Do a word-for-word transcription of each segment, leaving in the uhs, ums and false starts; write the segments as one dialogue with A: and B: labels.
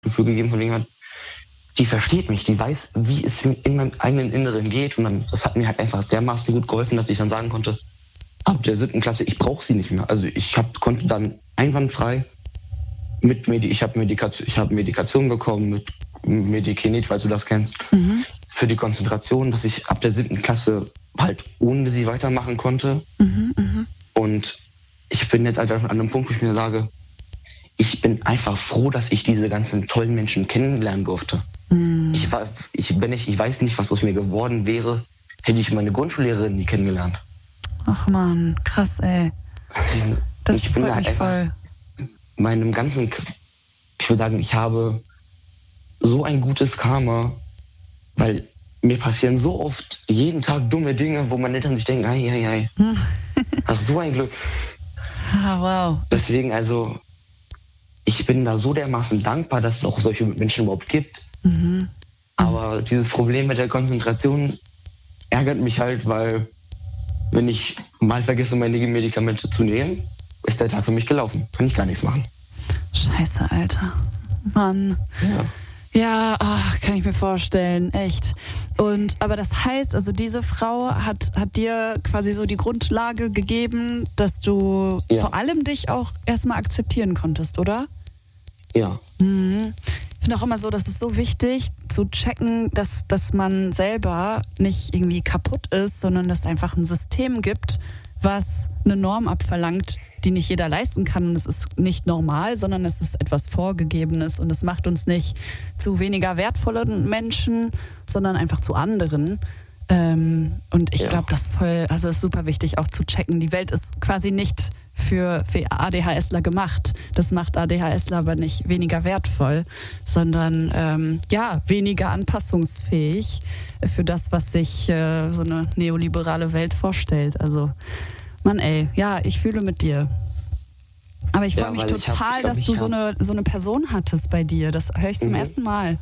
A: Gefühl gegeben, von wegen, die versteht mich, die weiß, wie es in meinem eigenen Inneren geht. Und dann, das hat mir halt einfach dermaßen gut geholfen, dass ich dann sagen konnte, ab der siebten Klasse, ich brauche sie nicht mehr. Also ich hab, konnte dann einwandfrei mit Medi- ich habe Medikation, ich habe Medikation bekommen mit Medikinet, falls du das kennst, mhm. für die Konzentration, dass ich ab der siebten Klasse halt ohne sie weitermachen konnte. Mhm, mh. Und ich bin jetzt halt an einem Punkt, wo ich mir sage, ich bin einfach froh, dass ich diese ganzen tollen Menschen kennenlernen durfte. Mhm. Ich, war, ich, bin nicht, ich weiß nicht, was aus mir geworden wäre, hätte ich meine Grundschullehrerin nie kennengelernt.
B: Ach man, krass, ey. Das
A: ich bin
B: freut
A: da
B: mich voll.
A: Meinem ganzen, ich würde sagen, ich habe so ein gutes Karma, weil mir passieren so oft jeden Tag dumme Dinge, wo meine Eltern sich denken, ei, ei, ei, hm. hast du ein Glück.
B: Ah, wow.
A: Deswegen also, ich bin da so dermaßen dankbar, dass es auch solche Menschen überhaupt gibt. Mhm. Aber dieses Problem mit der Konzentration ärgert mich halt, weil wenn ich mal vergesse, meine Medikamente zu nehmen, ist der Tag für mich gelaufen. Kann ich gar nichts machen.
B: Scheiße, Alter. Mann.
A: Ja.
B: Ja, ach, kann ich mir vorstellen, echt. Und aber das heißt, also diese Frau hat, hat dir quasi so die Grundlage gegeben, dass du ja. vor allem dich auch erstmal akzeptieren konntest, oder?
A: Ja.
B: Mhm. Ich finde auch immer so, dass es so wichtig zu checken, dass, dass man selber nicht irgendwie kaputt ist, sondern dass es einfach ein System gibt, was eine Norm abverlangt, die nicht jeder leisten kann. Und es ist nicht normal, sondern es ist etwas Vorgegebenes. Und es macht uns nicht zu weniger wertvollen Menschen, sondern einfach zu anderen. Ähm, und ich ja. glaube, das ist voll, also ist super wichtig auch zu checken. Die Welt ist quasi nicht für, für ADHSler gemacht. Das macht ADHSler aber nicht weniger wertvoll, sondern ähm, ja, weniger anpassungsfähig für das, was sich äh, so eine neoliberale Welt vorstellt. Also, Mann ey, ja, ich fühle mit dir. Aber ich freue ja, mich total, ich hab, ich glaub, dass du so eine, so eine Person hattest bei dir. Das höre ich zum mhm. ersten Mal.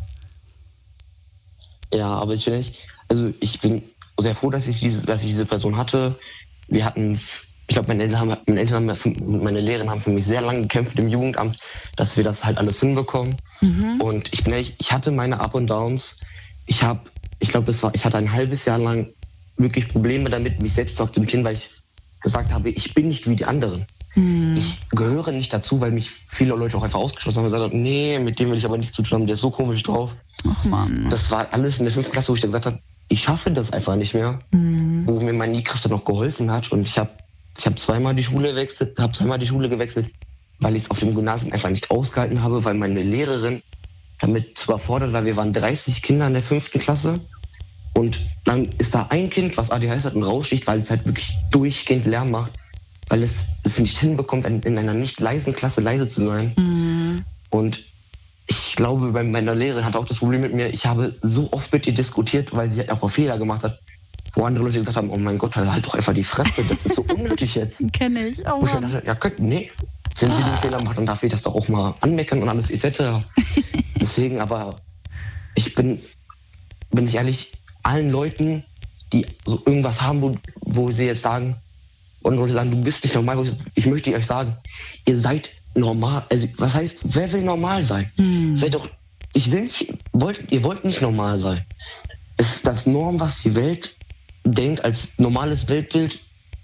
A: Ja, aber ich bin nicht, also ich bin sehr froh, dass ich diese, dass ich diese Person hatte. Wir hatten, ich glaube, meine Eltern haben, meine Eltern haben, meine Lehrerin haben für mich sehr lange gekämpft im Jugendamt, dass wir das halt alles hinbekommen. Mhm. Und ich bin ehrlich, ich hatte meine Up und Downs. Ich habe, ich glaube, es war, ich hatte ein halbes Jahr lang wirklich Probleme damit, mich selbst zu akzeptieren, weil ich gesagt habe, ich bin nicht wie die anderen. Mhm. Ich gehöre nicht dazu, weil mich viele Leute auch einfach ausgeschlossen haben und gesagt haben, nee, mit dem will ich aber nichts zu tun haben, der ist so komisch drauf.
B: Ach Mann.
A: Das war alles in der fünften Klasse, wo ich dann gesagt habe, ich schaffe das einfach nicht mehr. Mhm. Wo mir meine Kraft dann noch geholfen hat. Und ich habe ich hab zweimal die Schule gewechselt, habe zweimal die Schule gewechselt, weil ich es auf dem Gymnasium einfach nicht ausgehalten habe, weil meine Lehrerin damit zu überfordert war. Wir waren dreißig Kinder in der fünften Klasse. Und dann ist da ein Kind, was A D H S hat und raussticht, weil es halt wirklich durchgehend Lärm macht, weil es es nicht hinbekommt, in einer nicht leisen Klasse leise zu sein. Mhm. Und ich glaube, bei meiner Lehrerin hat auch das Problem mit mir, ich habe so oft mit ihr diskutiert, weil sie halt auch Fehler gemacht hat, wo andere Leute gesagt haben, oh mein Gott, halt doch einfach die Fresse, das ist so unnötig jetzt.
B: Kenn ich, oh
A: Wo ich dann dachte, ja, könnt, nee, wenn sie den Fehler macht, dann darf ich das doch auch mal anmeckern und alles et cetera. Deswegen, aber ich bin, bin ich ehrlich, allen Leuten, die so irgendwas haben, wo, wo sie jetzt sagen, und Leute sagen, du bist nicht normal, ich, ich möchte euch sagen, ihr seid normal, also was heißt, wer will normal sein? Hm. Seid doch, ich will nicht, wollt, ihr wollt nicht normal sein. Es ist das Norm, was die Welt denkt als normales Weltbild,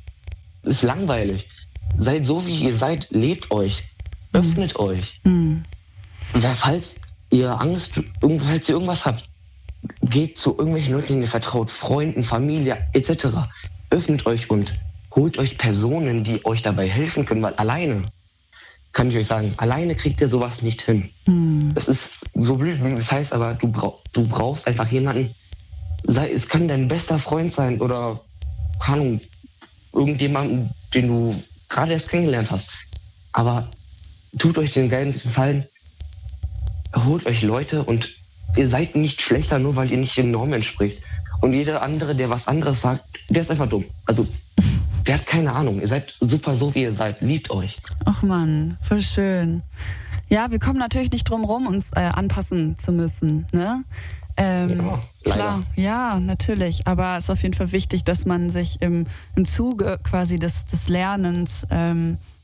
A: ist langweilig. Seid so, wie ihr seid, lebt euch, öffnet hm. euch. Hm. Ja, falls ihr Angst, falls ihr irgendwas habt, geht zu irgendwelchen Leuten, denen ihr vertraut, Freunden, Familie et cetera. Öffnet euch und holt euch Personen, die euch dabei helfen können, weil alleine, kann ich euch sagen, alleine kriegt ihr sowas nicht hin. Hm. Das ist so blöd, wie es heißt, aber du, brauch, du brauchst einfach jemanden, sei, es kann dein bester Freund sein oder, keine Ahnung, irgendjemanden, den du gerade erst kennengelernt hast. Aber tut euch den geilen Gefallen, holt euch Leute und ihr seid nicht schlechter, nur weil ihr nicht den Normen entspricht. Und jeder andere, der was anderes sagt, der ist einfach dumm. Also, der hat keine Ahnung. Ihr seid super so, wie ihr seid. Liebt euch.
B: Ach Mann, voll schön. Ja, wir kommen natürlich nicht drum rum, uns äh, anpassen zu müssen, ne? Ähm, ja, klar, ja, natürlich. Aber es ist auf jeden Fall wichtig, dass man sich im, im Zuge quasi des, des Lernens ähm,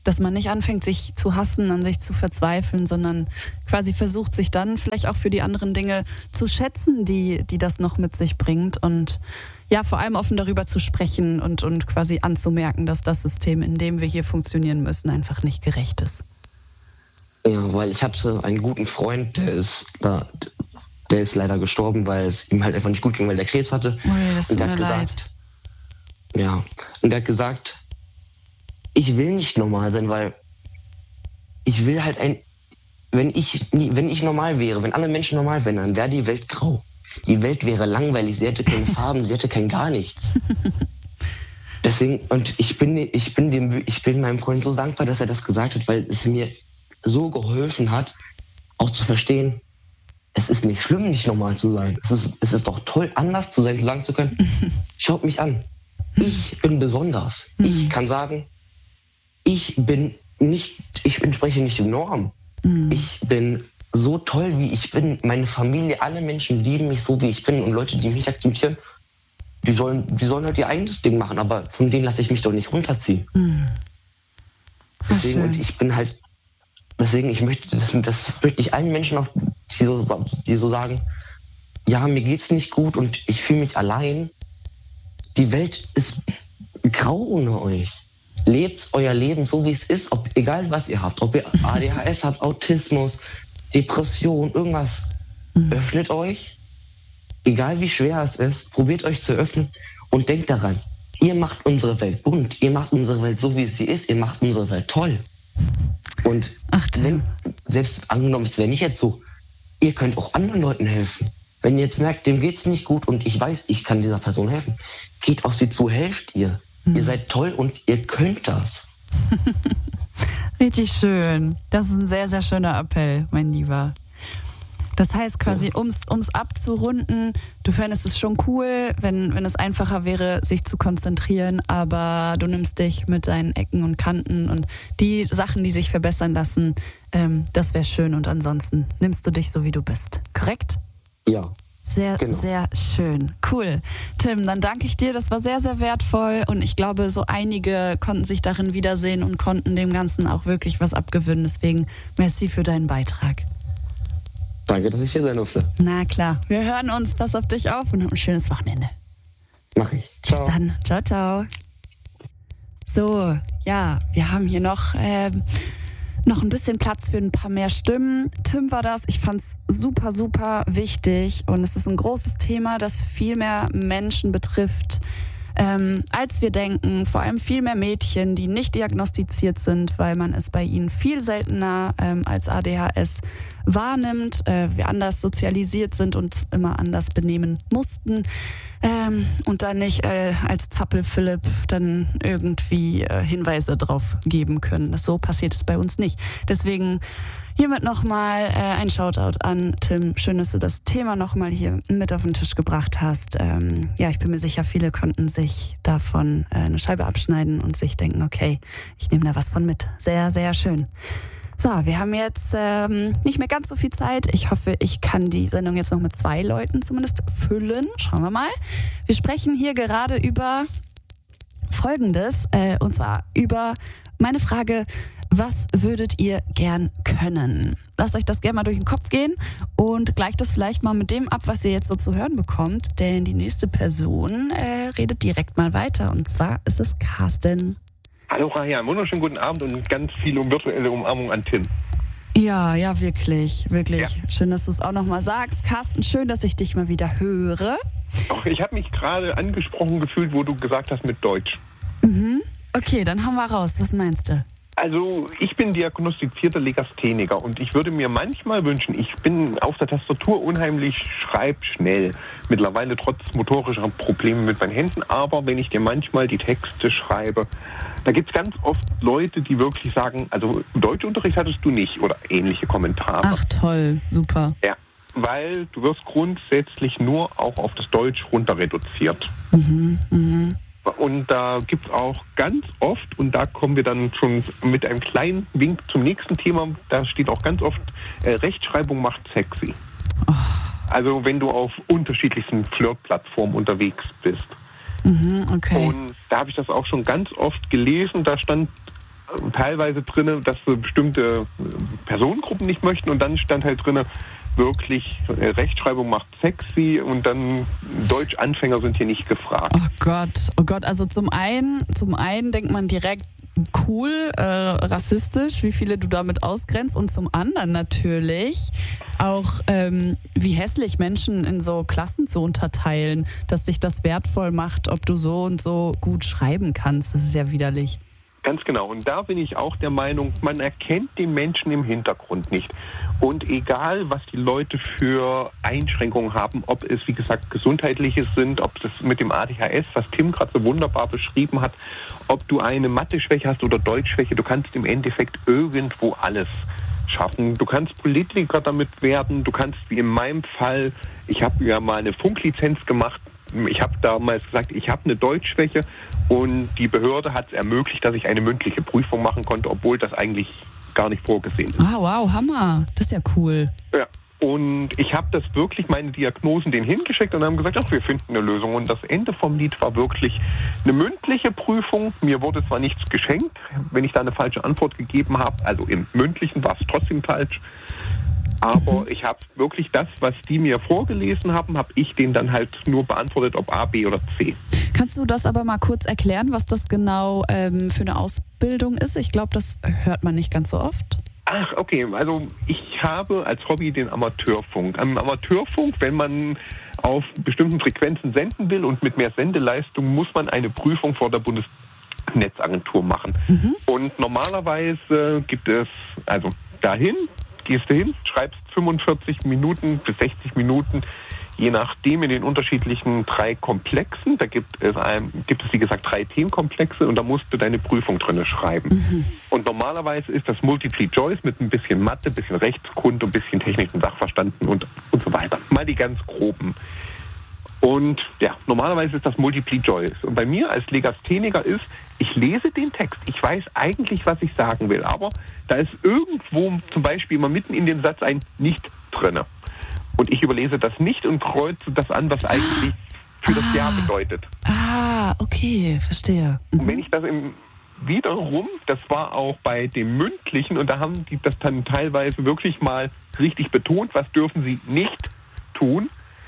B: dass man nicht anfängt, sich zu hassen, an sich zu verzweifeln, sondern quasi versucht, sich dann vielleicht auch für die anderen Dinge zu schätzen, die, die das noch mit sich bringt und ja, vor allem offen darüber zu sprechen und, und quasi anzumerken, dass das System, in dem wir hier funktionieren müssen, einfach nicht gerecht ist.
A: Ja, weil ich hatte einen guten Freund, der ist da, der ist leider gestorben, weil es ihm halt einfach nicht gut ging, weil der Krebs hatte.
B: Oh ja, das tut mir leid.
A: Ja, und der hat gesagt, ich will nicht normal sein, weil ich will halt ein, wenn ich, wenn ich normal wäre, wenn alle Menschen normal wären, dann wäre die Welt grau. Die Welt wäre langweilig, sie hätte keine Farben, sie hätte kein gar nichts. Deswegen, und ich bin, ich bin dem, ich bin meinem Freund so dankbar, dass er das gesagt hat, weil es mir so geholfen hat, auch zu verstehen, es ist nicht schlimm, nicht normal zu sein. Es ist, es ist doch toll, anders zu sein, sagen zu können, schaut mich an. Ich bin besonders. Ich kann sagen, ich bin nicht, ich entspreche nicht der Norm. Ich bin so toll, wie ich bin. Meine Familie, alle Menschen lieben mich so, wie ich bin. Und Leute, die mich akzeptieren, die sollen, die sollen halt ihr eigenes Ding machen. Aber von denen lasse ich mich doch nicht runterziehen. Mhm. Deswegen, und ich bin halt, deswegen, ich möchte, das, das möchte ich allen Menschen, auf, die, so, die so sagen, ja, mir geht's nicht gut und ich fühle mich allein. Die Welt ist grau ohne euch. Lebt euer Leben so, wie es ist, ob, egal was ihr habt. Ob ihr A D H S habt, Autismus, Depression, irgendwas. Mhm. Öffnet euch, egal wie schwer es ist, probiert euch zu öffnen und denkt daran, ihr macht unsere Welt bunt, ihr macht unsere Welt so, wie sie ist, ihr macht unsere Welt toll. Und
B: Ach,
A: wenn, selbst angenommen, es wäre nicht jetzt so, ihr könnt auch anderen Leuten helfen. Wenn ihr jetzt merkt, dem geht's nicht gut und ich weiß, ich kann dieser Person helfen, geht auf sie zu, helft ihr. Mhm. Ihr seid toll und ihr könnt das.
B: Richtig schön. Das ist ein sehr, sehr schöner Appell, mein Lieber. Das heißt quasi, ja. ums, ums abzurunden, du fändest es schon cool, wenn, wenn es einfacher wäre, sich zu konzentrieren, aber du nimmst dich mit deinen Ecken und Kanten und die Sachen, die sich verbessern lassen, ähm, das wäre schön und ansonsten nimmst du dich so, wie du bist. Korrekt?
A: Ja.
B: Sehr, genau. Sehr schön. Cool. Tim, dann danke ich dir. Das war sehr, sehr wertvoll und ich glaube, so einige konnten sich darin wiedersehen und konnten dem Ganzen auch wirklich was abgewinnen. Deswegen merci für deinen Beitrag.
A: Danke, dass ich hier sein durfte.
B: Na klar. Wir hören uns. Pass auf dich auf und hab ein schönes Wochenende.
A: Mach ich. Ciao.
B: Bis dann. Ciao, ciao. So, ja, wir haben hier noch... Ähm, Noch ein bisschen Platz für ein paar mehr Stimmen. Tim war das. Ich fand's super, super wichtig. Und es ist ein großes Thema, das viel mehr Menschen betrifft, ähm, als wir denken. Vor allem viel mehr Mädchen, die nicht diagnostiziert sind, weil man es bei ihnen viel seltener ähm, als A D H S wahrnimmt. Äh, wir anders sozialisiert sind und immer anders benehmen mussten. Ähm, und dann nicht äh, als Zappel-Philipp dann irgendwie äh, Hinweise drauf geben können. Das, so passiert es bei uns nicht. Deswegen hiermit nochmal äh, ein Shoutout an Tim. Schön, dass du das Thema nochmal hier mit auf den Tisch gebracht hast. Ähm, ja, ich bin mir sicher, viele konnten sich davon äh, eine Scheibe abschneiden und sich denken, okay, ich nehme da was von mit. Sehr, sehr schön. So, wir haben jetzt ähm, nicht mehr ganz so viel Zeit. Ich hoffe, ich kann die Sendung jetzt noch mit zwei Leuten zumindest füllen. Schauen wir mal. Wir sprechen hier gerade über Folgendes, äh, und zwar über meine Frage, was würdet ihr gern können? Lasst euch das gerne mal durch den Kopf gehen und gleicht das vielleicht mal mit dem ab, was ihr jetzt so zu hören bekommt, denn die nächste Person äh, redet direkt mal weiter und zwar ist es Carsten.
C: Hallo Rahia, wunderschönen guten Abend und ganz viele virtuelle Umarmung an Tim.
B: Ja, ja, wirklich, wirklich.
C: Ja.
B: Schön, dass du es auch nochmal sagst. Carsten, schön, dass ich dich mal wieder höre.
C: Doch, ich habe mich gerade angesprochen gefühlt, wo du gesagt hast mit Deutsch.
B: Mhm. Okay, dann hauen wir raus. Was meinst du?
C: Also ich bin diagnostizierter Legastheniker und ich würde mir manchmal wünschen, ich bin auf der Tastatur unheimlich schreibschnell, mittlerweile trotz motorischer Probleme mit meinen Händen, aber wenn ich dir manchmal die Texte schreibe, da gibt es ganz oft Leute, die wirklich sagen, also Deutschunterricht hattest du nicht oder ähnliche Kommentare.
B: Ach toll, super.
C: Ja, weil du wirst grundsätzlich nur auch auf das Deutsch runter reduziert.
B: Mhm, mhm.
C: Und da gibt es auch ganz oft, und da kommen wir dann schon mit einem kleinen Wink zum nächsten Thema, da steht auch ganz oft, äh, Rechtschreibung macht sexy. Oh. Also wenn du auf unterschiedlichsten Flirt-Plattformen unterwegs bist.
B: Mhm, okay.
C: Und da habe ich das auch schon ganz oft gelesen, da stand teilweise drin, dass so bestimmte Personengruppen nicht möchten und dann stand halt drin, wirklich Rechtschreibung macht sexy und dann Deutschanfänger sind hier nicht gefragt.
B: Oh Gott, oh Gott, also zum einen, zum einen denkt man direkt, cool, äh, rassistisch, wie viele du damit ausgrenzt und zum anderen natürlich auch, ähm, wie hässlich Menschen in so Klassen zu unterteilen, dass sich das wertvoll macht, ob du so und so gut schreiben kannst. Das ist ja widerlich.
C: Ganz genau. Und da bin ich auch der Meinung, man erkennt den Menschen im Hintergrund nicht. Und egal, was die Leute für Einschränkungen haben, ob es, wie gesagt, gesundheitliches sind, ob das mit dem A D H S, was Tim gerade so wunderbar beschrieben hat, ob du eine Mathe-Schwäche hast oder Deutschschwäche, du kannst im Endeffekt irgendwo alles schaffen. Du kannst Politiker damit werden, du kannst, wie in meinem Fall, ich habe ja mal eine Funklizenz gemacht, ich habe damals gesagt, ich habe eine Deutschschwäche und die Behörde hat es ermöglicht, dass ich eine mündliche Prüfung machen konnte, obwohl das eigentlich gar nicht vorgesehen ist.
B: Ah, wow, Hammer. Das ist ja cool.
C: Ja, und ich habe das wirklich, meine Diagnosen denen hingeschickt und haben gesagt, ach, wir finden eine Lösung. Und das Ende vom Lied war wirklich eine mündliche Prüfung. Mir wurde zwar nichts geschenkt, wenn ich da eine falsche Antwort gegeben habe, also im mündlichen war es trotzdem falsch. Aber mhm. ich habe wirklich das, was die mir vorgelesen haben, habe ich denen dann halt nur beantwortet, ob A, B oder C.
B: Kannst du das aber mal kurz erklären, was das genau ähm, für eine Ausbildung ist? Ich glaube, das hört man nicht ganz so oft.
C: Ach, okay. Also ich habe als Hobby den Amateurfunk. Am Amateurfunk, wenn man auf bestimmten Frequenzen senden will und mit mehr Sendeleistung, muss man eine Prüfung vor der Bundesnetzagentur machen. Mhm. Und normalerweise gibt es, also dahin, gehst du hin, schreibst fünfundvierzig Minuten bis sechzig Minuten, je nachdem in den unterschiedlichen drei Komplexen. Da gibt es, ein, gibt es wie gesagt, drei Themenkomplexe und da musst du deine Prüfung drin schreiben. Mhm. Und normalerweise ist das Multiple Choice mit ein bisschen Mathe, ein bisschen Rechtskunde, ein bisschen Technik und Sachverstanden und, und so weiter. Mal die ganz groben. Und ja, normalerweise ist das Multiple Choice. Und bei mir als Legastheniker ist, ich lese den Text, ich weiß eigentlich, was ich sagen will, aber da ist irgendwo zum Beispiel mal mitten in dem Satz ein Nicht drinne. Und ich überlese das nicht und kreuze das an, was eigentlich für das ah. Ja bedeutet.
B: Ah, okay, verstehe. Mhm.
C: Und wenn ich das im wiederum, das war auch bei dem Mündlichen, und da haben die das dann teilweise wirklich mal richtig betont, was dürfen sie nicht tun,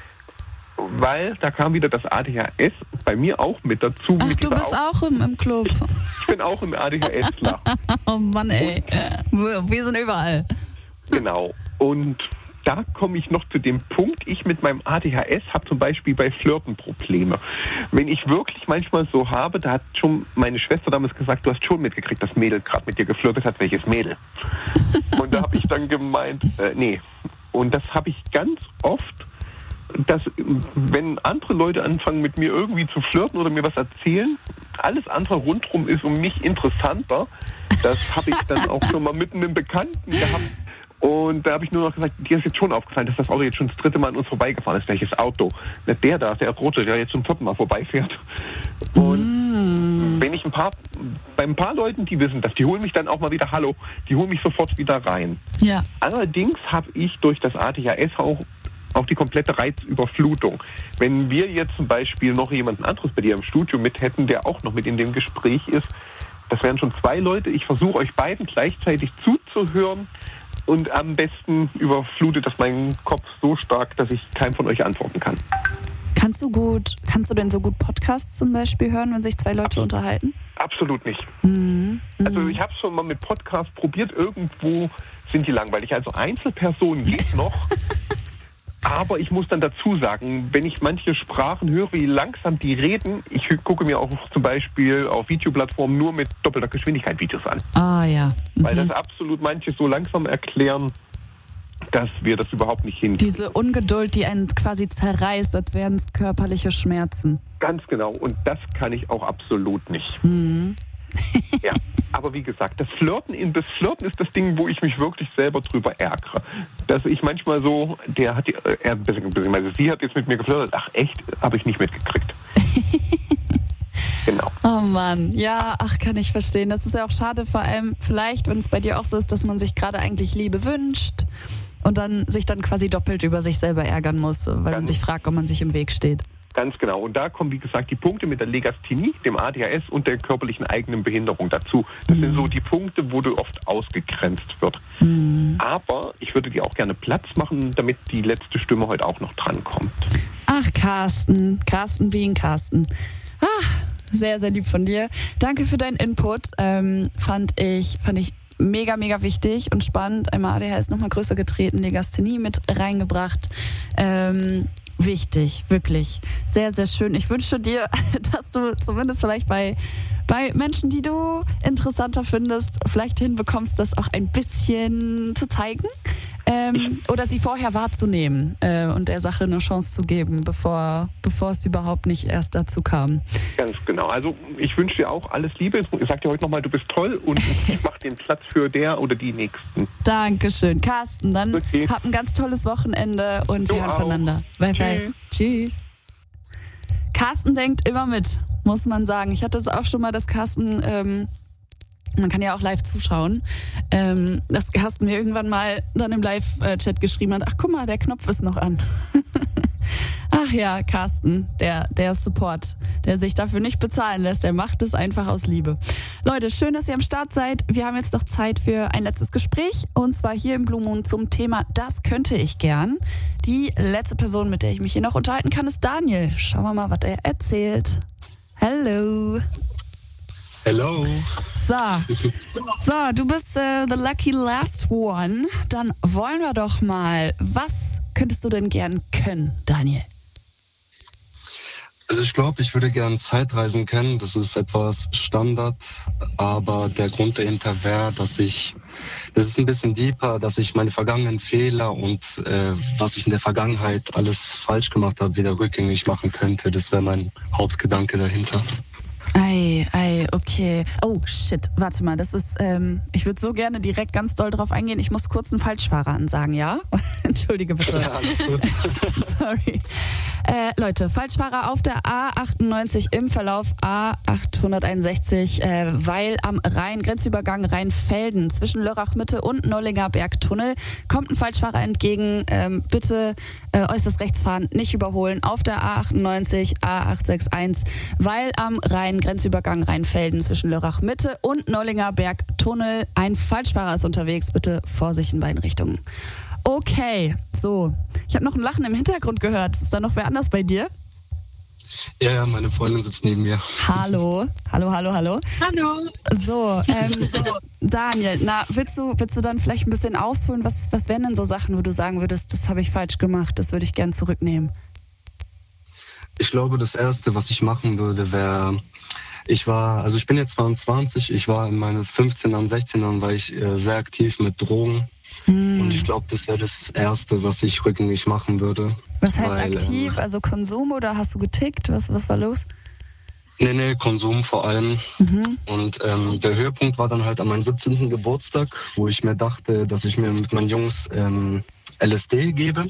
C: weil da kam wieder das A D H S bei mir auch mit dazu.
B: Ach,
C: mit
B: du bist auch im, im Club.
C: Ich bin auch im A D H S-Ler.
B: Oh Mann, ey. Und wir sind überall.
C: Genau. Und da komme ich noch zu dem Punkt, ich mit meinem A D H S habe zum Beispiel bei Flirten Probleme. Wenn ich wirklich manchmal so habe, da hat schon meine Schwester damals gesagt, du hast schon mitgekriegt, dass Mädel gerade mit dir geflirtet hat, welches Mädel? Und da habe ich dann gemeint, äh, nee. Und das habe ich ganz oft, dass wenn andere Leute anfangen mit mir irgendwie zu flirten oder mir was erzählen, alles andere rundherum ist um mich interessanter. Das habe ich dann auch schon mal mit einem Bekannten gehabt. Und da habe ich nur noch gesagt, dir ist jetzt schon aufgefallen, dass das Auto jetzt schon das dritte Mal an uns vorbeigefahren ist. Welches Auto? Nicht der da, der rote, der jetzt zum vierten Mal vorbeifährt. Und mm. wenn ich ein paar, bei ein paar Leuten, die wissen das, die holen mich dann auch mal wieder, hallo, die holen mich sofort wieder rein.
B: Ja.
C: Allerdings habe ich durch das A D H S auch auch die komplette Reizüberflutung. Wenn wir jetzt zum Beispiel noch jemanden anderes bei dir im Studio mit hätten, der auch noch mit in dem Gespräch ist, das wären schon zwei Leute. Ich versuche euch beiden gleichzeitig zuzuhören und am besten überflutet das meinen Kopf so stark, dass ich keinem von euch antworten kann.
B: Kannst du gut, kannst du denn so gut Podcasts zum Beispiel hören, wenn sich zwei Leute unterhalten?
C: Absolut nicht.
B: Mhm.
C: Also ich habe es schon mal mit Podcasts probiert, irgendwo sind die langweilig. Also Einzelpersonen geht noch. Aber ich muss dann dazu sagen, wenn ich manche Sprachen höre, wie langsam die reden, ich gucke mir auch zum Beispiel auf Videoplattformen nur mit doppelter Geschwindigkeit Videos an.
B: Ah ja. Mhm.
C: Weil das absolut manche so langsam erklären, dass wir das überhaupt nicht hinkriegen.
B: Diese Ungeduld, die einen quasi zerreißt, als wären es körperliche Schmerzen.
C: Ganz genau. Und das kann ich auch absolut nicht.
B: Mhm.
C: Ja, aber wie gesagt, das Flirten, das Flirten ist das Ding, wo ich mich wirklich selber drüber ärgere. Dass ich manchmal so, der hat, er, beziehungsweise sie hat jetzt mit mir geflirtet, ach echt, habe ich nicht mitgekriegt. Genau.
B: Oh Mann, ja, ach, kann ich verstehen. Das ist ja auch schade, vor allem vielleicht, wenn es bei dir auch so ist, dass man sich gerade eigentlich Liebe wünscht und dann sich dann quasi doppelt über sich selber ärgern muss, weil Ganz man sich fragt, ob man sich im Weg steht.
C: Ganz genau. Und da kommen, wie gesagt, die Punkte mit der Legasthenie, dem A D H S und der körperlichen eigenen Behinderung dazu. Das mhm. sind so die Punkte, wo du oft ausgegrenzt wird. Mhm. Aber ich würde dir auch gerne Platz machen, damit die letzte Stimme heute auch noch drankommt.
B: Ach, Carsten. Carsten Bean, Carsten. Ach, sehr, sehr lieb von dir. Danke für deinen Input. Ähm, fand ich, fand ich mega, mega wichtig und spannend. Einmal A D H S nochmal größer getreten, Legasthenie mit reingebracht. Ähm, Wichtig, wirklich. Sehr, sehr schön. Ich wünsche dir, dass du zumindest vielleicht bei, bei Menschen, die du interessanter findest, vielleicht hinbekommst, das auch ein bisschen zu zeigen ähm, oder sie vorher wahrzunehmen äh, und der Sache eine Chance zu geben, bevor, bevor es überhaupt nicht erst dazu kam.
C: Ganz genau. Also ich wünsche dir auch alles Liebe. Ich sag dir heute nochmal, du bist toll und ich mach den Platz für der oder die Nächsten.
B: Dankeschön, Carsten. Dann okay. Hab ein ganz tolles Wochenende und
C: du
B: wir hören
C: auch.
B: voneinander. Bye, bye. Tschüss. Carsten denkt immer mit, muss man sagen. Ich hatte es auch schon mal, dass Carsten, ähm, man kann ja auch live zuschauen, ähm, dass Carsten mir irgendwann mal dann im Live-Chat geschrieben hat, ach guck mal, der Knopf ist noch an. Ach ja, Carsten, der, der Support, der sich dafür nicht bezahlen lässt, der macht es einfach aus Liebe. Leute, schön, dass ihr am Start seid. Wir haben jetzt noch Zeit für ein letztes Gespräch und zwar hier im Blue Moon zum Thema Das könnte ich gern. Die letzte Person, mit der ich mich hier noch unterhalten kann, ist Daniel. Schauen wir mal, was er erzählt. Hello.
D: Hello.
B: So, so du bist äh, the lucky last one. Dann wollen wir doch mal, was könntest du denn gern können, Daniel?
D: Also ich glaube, ich würde gern Zeitreisen können. Das ist etwas Standard, aber der Grund dahinter wäre, dass ich, das ist ein bisschen deeper, dass ich meine vergangenen Fehler und äh, was ich in der Vergangenheit alles falsch gemacht habe, wieder rückgängig machen könnte. Das wäre mein Hauptgedanke dahinter.
B: Ei, ei, okay. Oh, shit. Warte mal, das ist, ähm, ich würde so gerne direkt ganz doll drauf eingehen. Ich muss kurz einen Falschfahrer ansagen, ja? Entschuldige bitte.
D: Ja, alles gut.
B: Sorry. Äh, Leute, Falschfahrer auf der A achtundneunzig im Verlauf A achthunderteinundsechzig, äh, weil am Rhein, Grenzübergang Rheinfelden zwischen Lörrach-Mitte und Nollinger Bergtunnel kommt ein Falschfahrer entgegen. Ähm, bitte äh, äußerst rechts fahren, nicht überholen. Auf der A achtundneunzig, A achthunderteinundsechzig, weil am Rhein, Grenzübergang Rheinfelden zwischen Lörrach-Mitte und Nollinger Bergtunnel ein Falschfahrer ist unterwegs. Bitte Vorsicht in beiden Richtungen. Okay, so. Ich habe noch ein Lachen im Hintergrund gehört. Ist da noch wer anders bei dir?
D: Ja, ja, meine Freundin sitzt neben mir.
B: Hallo, hallo, hallo, hallo.
E: Hallo.
B: So, ähm, Daniel, na, willst du, willst du dann vielleicht ein bisschen ausholen? Was, was wären denn so Sachen, wo du sagen würdest, das habe ich falsch gemacht, das würde ich gern zurücknehmen?
D: Ich glaube, das Erste, was ich machen würde, wäre, ich war, also ich bin jetzt zweiundzwanzig, ich war in meinen fünfzehnern, sechzehnern, war ich äh, sehr aktiv mit Drogen. Hm. Und ich glaube, das wäre das Erste, was ich rückgängig machen würde.
B: Was heißt
D: weil,
B: aktiv?
D: Ähm,
B: also Konsum oder hast du getickt? Was, was war los?
D: Nee, nee, Konsum vor allem.
B: Mhm.
D: Und ähm, der Höhepunkt war dann halt an meinem siebzehnten Geburtstag, wo ich mir dachte, dass ich mir mit meinen Jungs ähm, L S D gebe.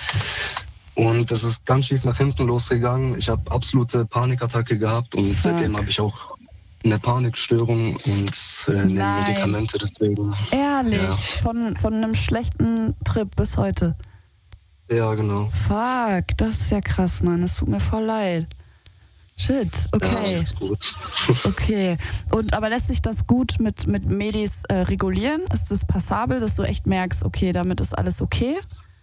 D: Und das ist ganz schief nach hinten losgegangen. Ich habe absolute Panikattacke gehabt und
B: Fuck.
D: Seitdem habe ich auch eine Panikstörung und äh, nehme Medikamente deswegen.
B: Ehrlich?
D: Ja.
B: Von, von einem schlechten Trip bis heute?
D: Ja, genau.
B: Fuck, das ist ja krass, Mann. Es tut mir voll leid. Shit, okay.
D: Ja, ist gut.
B: Okay. Und aber lässt sich das gut mit, mit Medis äh, regulieren? Ist das passabel, dass du echt merkst, okay, damit ist alles okay?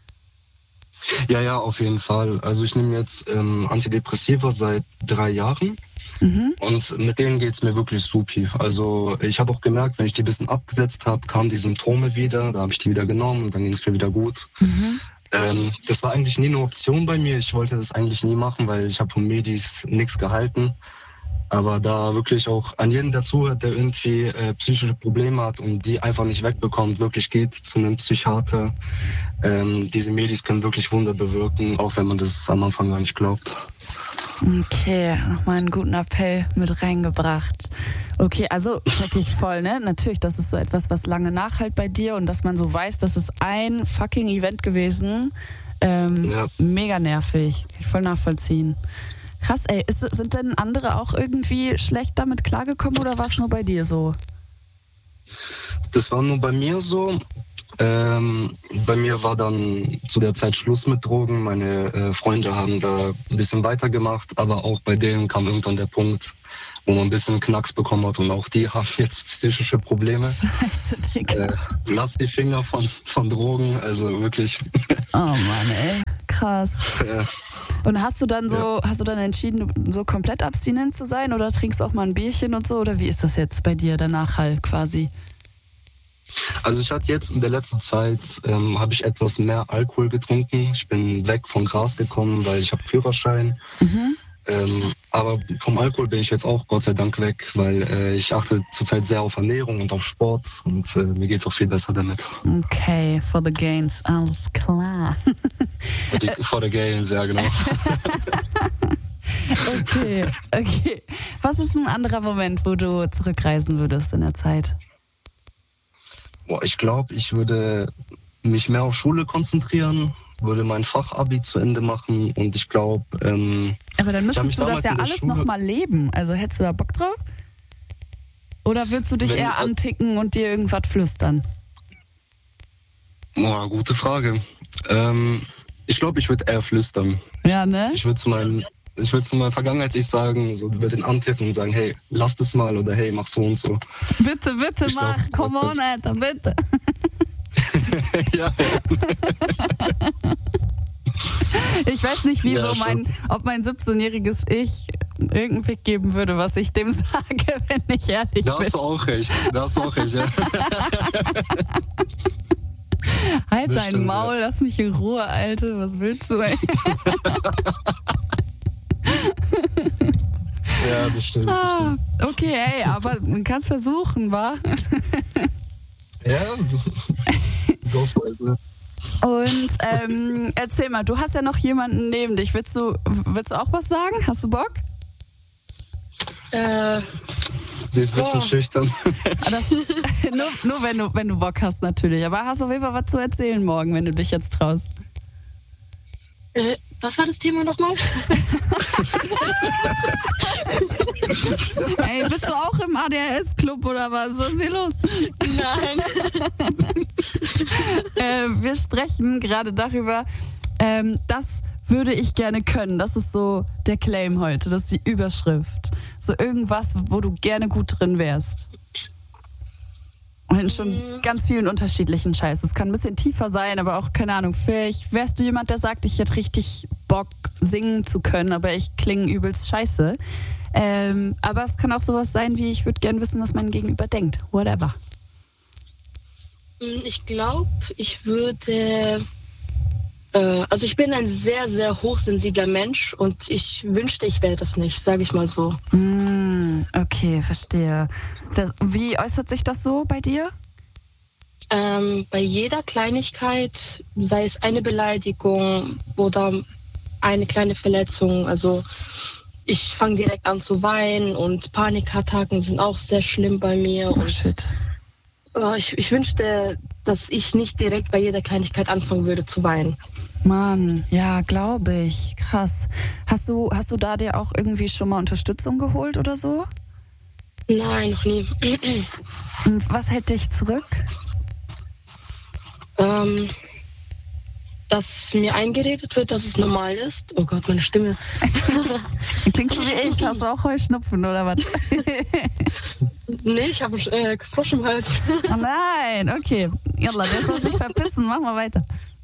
D: Ja, ja, auf jeden Fall. Also ich nehme jetzt ähm, Antidepressiva seit drei Jahren. Mhm. Und mit denen geht es mir wirklich supi. Also ich habe auch gemerkt, wenn ich die ein bisschen abgesetzt habe, kamen die Symptome wieder. Da habe ich die wieder genommen und dann ging es mir wieder gut. Mhm. Ähm, das war eigentlich nie eine Option bei mir. Ich wollte das eigentlich nie machen, weil ich habe von Medis nichts gehalten. Aber da wirklich auch an jeden, der zuhört, der irgendwie äh, psychische Probleme hat und die einfach nicht wegbekommt, wirklich geht zu einem Psychiater. Ähm, diese Medis können wirklich Wunder bewirken, auch wenn man das am Anfang gar nicht glaubt.
B: Okay, nochmal einen guten Appell mit reingebracht. Okay, also check ich voll, ne? Natürlich, das ist so etwas, was lange nachhält bei dir und dass man so weiß, das ist ein fucking Event gewesen. Ähm, ja. Mega nervig. Kann ich voll nachvollziehen. Krass, ey. Ist, sind denn andere auch irgendwie schlecht damit klargekommen oder war es nur bei dir so?
D: Das war nur bei mir so. Ähm, bei mir war dann zu der Zeit Schluss mit Drogen. Meine äh, Freunde haben da ein bisschen weitergemacht, aber auch bei denen kam irgendwann der Punkt, wo man ein bisschen Knacks bekommen hat und auch die haben jetzt psychische Probleme.
B: Scheiße, Digga.
D: Äh, lass die Finger von, von Drogen, also wirklich.
B: Oh Mann, ey. Krass.
D: äh,
B: Und hast du dann so,
D: Ja.
B: hast du dann entschieden, so komplett abstinent zu sein oder trinkst du auch mal ein Bierchen und so? Oder wie ist das jetzt bei dir danach halt quasi?
D: Also ich hatte jetzt in der letzten Zeit, ähm, habe ich etwas mehr Alkohol getrunken. Ich bin weg vom Gras gekommen, weil ich habe Führerschein.
B: Mhm.
D: Ähm, aber vom Alkohol bin ich jetzt auch Gott sei Dank weg, weil äh, ich achte zurzeit sehr auf Ernährung und auf Sport und äh, mir geht es auch viel besser damit.
B: Okay, for the gains, alles klar.
D: Und die, vor der Gains, ja genau.
B: Okay, okay. Was ist ein anderer Moment, wo du zurückreisen würdest in der Zeit?
D: Boah, ich glaube, ich würde mich mehr auf Schule konzentrieren, würde mein Fachabi zu Ende machen und ich glaube... Ähm,
B: Aber dann
D: Ich hab
B: müsstest
D: mich
B: du das
D: damals
B: ja
D: in der
B: alles
D: Schule-
B: nochmal leben. Also hättest du da Bock drauf? Oder würdest du dich
D: Wenn-
B: eher anticken und dir irgendwas flüstern?
D: boah, gute Frage. Ähm, ich glaube, ich würde eher flüstern.
B: Ja, ne?
D: Ich würde zu meinem... Ich würde zu meiner Vergangenheit ich sagen, so über den antippen und sagen, hey, lass das mal oder hey, mach so und so.
B: Bitte, bitte
D: Ich
B: mach.
D: glaub,
B: Come
D: das-
B: on, Alter, bitte.
D: ja,
B: Ich weiß nicht, wieso
D: Ja, schon.
B: mein, ob mein siebzehnjähriges Ich irgendeinen Fick geben würde, was ich dem sage, wenn ich ehrlich
D: da
B: bin.
D: hast du auch recht. Da hast du auch recht, ja.
B: Halt
D: das
B: dein
D: stimmt,
B: Maul, lass mich in Ruhe, Alte. Was willst du, ey?
D: Ja, das stimmt. Das
B: Ah,
D: stimmt.
B: okay, ey, aber man kann es versuchen, wa?
D: Ja, go for it, ne?
B: Und ähm, erzähl mal, du hast ja noch jemanden neben dich. Willst du, willst du auch was sagen? Hast du Bock?
E: Äh,
D: Sie ist ein bisschen
E: Boah.
D: schüchtern.
B: Ah, Das, nur nur wenn, du, wenn du Bock hast, natürlich. Aber hast auf jeden Fall was zu erzählen morgen, wenn du dich jetzt traust.
E: äh, was war das Thema nochmal?
B: Ey, bist du auch im A D H S-Club oder was? Was ist hier los?
E: Nein.
B: äh, wir sprechen gerade darüber, ähm, das würde ich gerne können. Das ist so der Claim heute, das ist die Überschrift. So irgendwas, wo du gerne gut drin wärst. Und in schon ganz vielen unterschiedlichen Scheiß. Es kann ein bisschen tiefer sein, aber auch, keine Ahnung, vielleicht wärst du jemand, der sagt, ich hätte richtig Bock, singen zu können, aber ich klinge übelst scheiße. Ähm, aber es kann auch sowas sein wie, ich würde gerne wissen, was mein Gegenüber denkt. Whatever.
E: Ich glaube, ich würde... Äh, also ich bin ein sehr, sehr hochsensibler Mensch und ich wünschte, ich wäre das nicht, sage ich mal so.
B: Mm, okay, verstehe. Das, wie äußert sich das so bei dir?
E: Ähm, bei jeder Kleinigkeit, sei es eine Beleidigung oder eine kleine Verletzung, also ich fange direkt an zu weinen und Panikattacken sind auch sehr schlimm bei mir.
B: Oh
E: und
B: shit.
E: äh, ich, ich wünschte, dass ich nicht direkt bei jeder Kleinigkeit anfangen würde zu weinen.
B: Mann, ja, glaube ich. Krass. Hast du, hast du da dir auch irgendwie schon mal Unterstützung geholt oder so?
E: Nein, noch nie.
B: Und was hält dich zurück?
E: ähm, dass mir eingeredet wird, dass es normal ist. Oh Gott, meine Stimme.
B: Klingst du wie ich? Hast du auch Heuschnupfen oder was?
E: Nee, ich habe einen äh, Frosch im Hals.
B: Oh nein, okay. Jalla, der soll sich verpissen. Mach mal weiter.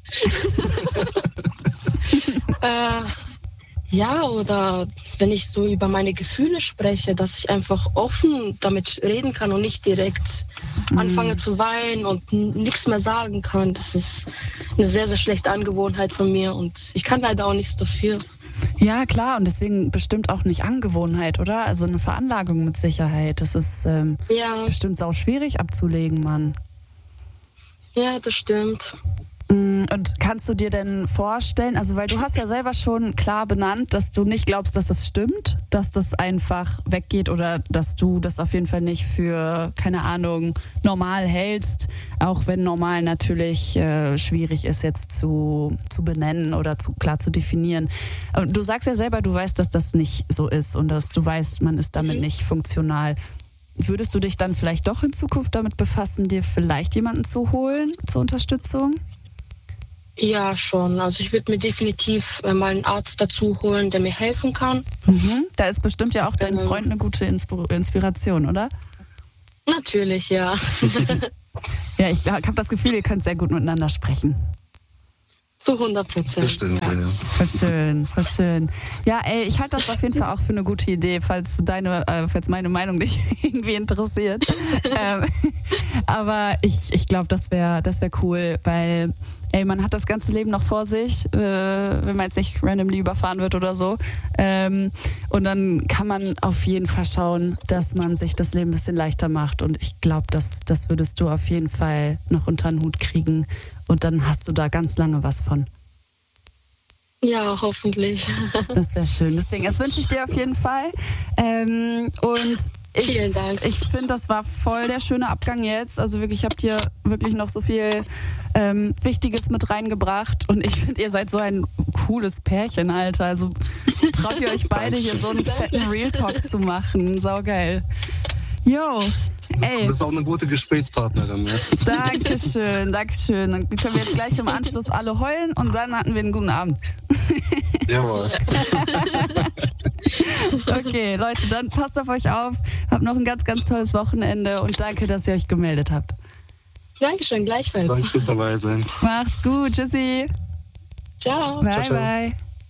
E: Äh, ja, oder wenn ich so über meine Gefühle spreche, dass ich einfach offen damit reden kann und nicht direkt
B: Mhm.
E: anfange zu weinen und n- nichts mehr sagen kann. Das ist eine sehr, sehr schlechte Angewohnheit von mir und ich kann leider auch nichts dafür.
B: Ja, klar. Und deswegen bestimmt auch nicht Angewohnheit, oder? Also eine Veranlagung mit Sicherheit. Das ist ähm,
E: Ja,
B: bestimmt sau schwierig abzulegen, Mann.
E: ja, das stimmt.
B: Und kannst du dir denn vorstellen, also weil du hast ja selber schon klar benannt, dass du nicht glaubst, dass das stimmt, dass das einfach weggeht oder dass du das auf jeden Fall nicht für, keine Ahnung, normal hältst, auch wenn normal natürlich äh, schwierig ist jetzt zu, zu benennen oder zu, klar zu definieren. Und du sagst ja selber, du weißt, dass das nicht so ist und dass du weißt, man ist damit nicht funktional. würdest du dich dann vielleicht doch in Zukunft damit befassen, dir vielleicht jemanden zu holen zur Unterstützung?
E: Ja, schon. Also ich würde mir definitiv äh, mal einen Arzt dazu holen, der mir helfen kann.
B: Mhm. Da ist bestimmt ja auch dein
E: Ähm.
B: Freund eine gute Inspir- Inspiration, oder?
E: Natürlich, ja.
B: Ja, ich habe das Gefühl, ihr könnt sehr gut miteinander sprechen.
E: Zu hundert Prozent.
D: Das stimmt, ja. ja.
B: Voll schön, voll schön. Ja, ey, ich halte das auf jeden Fall auch für eine gute Idee, falls deine, äh, falls meine Meinung dich irgendwie interessiert. ähm, aber ich, ich glaube, das wäre das wär cool, weil ey, man hat das ganze Leben noch vor sich, äh, wenn man jetzt nicht randomly überfahren wird oder so. Ähm, und dann kann man auf jeden Fall schauen, dass man sich das Leben ein bisschen leichter macht. Und ich glaube, das, das würdest du auf jeden Fall noch unter den Hut kriegen. Und dann hast du da ganz lange was von.
E: Ja, hoffentlich.
B: Das wäre schön. Deswegen, das wünsche ich dir auf jeden Fall. Ähm, und ich,
E: Vielen Dank.
B: Ich finde, das war voll der schöne Abgang jetzt. Also wirklich, ich habe dir wirklich noch so viel ähm, Wichtiges mit reingebracht. Und ich finde, ihr seid so ein cooles Pärchen, Alter. Also traut ihr euch beide hier so einen fetten Real Talk zu machen. Saugeil. Yo. Ey.
D: Du bist auch eine gute Gesprächspartnerin. Ne?
B: Dankeschön, Dankeschön. Dann können wir jetzt gleich im Anschluss alle heulen und dann hatten wir einen guten Abend.
D: Jawohl.
B: Okay, Leute, dann passt auf euch auf. Habt noch ein ganz, ganz tolles Wochenende und danke, dass ihr euch gemeldet habt.
E: Dankeschön, gleichfalls.
D: Danke fürs dabei sein.
B: Macht's gut, tschüssi.
E: Ciao.
B: Bye,
D: Ciao, ciao.
B: bye.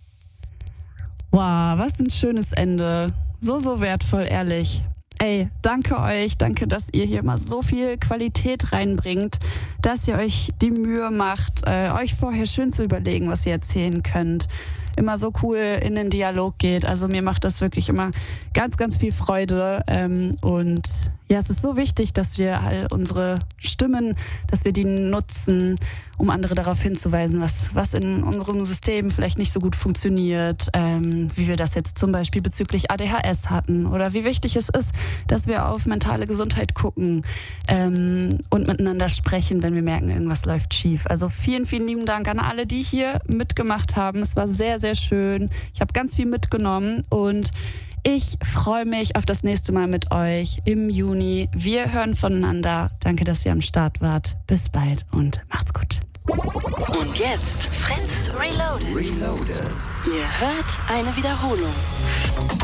B: Wow, was ein schönes Ende. So, so wertvoll, ehrlich. Ey, danke euch, danke, dass ihr hier mal so viel Qualität reinbringt, dass ihr euch die Mühe macht, äh, euch vorher schön zu überlegen, was ihr erzählen könnt. Immer so cool in den Dialog geht. Also mir macht das wirklich immer ganz, ganz viel Freude. Ähm, und ja, es ist so wichtig, dass wir all unsere Stimmen, dass wir die nutzen, um andere darauf hinzuweisen, was, was in unserem System vielleicht nicht so gut funktioniert, ähm, wie wir das jetzt zum Beispiel bezüglich A D H S hatten oder wie wichtig es ist, dass wir auf mentale Gesundheit gucken ähm, und miteinander sprechen, wenn wir merken, irgendwas läuft schief. Also vielen, vielen lieben Dank an alle, die hier mitgemacht haben. Es war sehr, sehr schön. Ich habe ganz viel mitgenommen und ich freue mich auf das nächste Mal mit euch im Juni. Wir hören voneinander. Danke, dass ihr am Start wart. Bis bald und macht's gut.
F: Und jetzt Fritz Reloaded. Reloaded. Ihr hört eine Wiederholung.